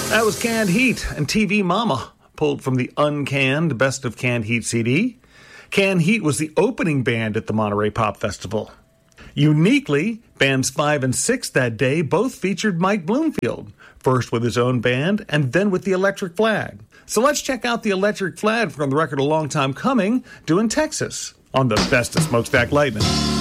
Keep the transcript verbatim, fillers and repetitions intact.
That was Canned Heat and T V Mama, pulled from the uncanned Best of Canned Heat C D. Canned Heat was the opening band at the Monterey Pop Festival. Uniquely, bands five and six that day both featured Mike Bloomfield, first with his own band and then with the Electric Flag. So let's check out the Electric Flag from the record A Long Time Coming, doing Texas, on the Best of Smokestack Lightning.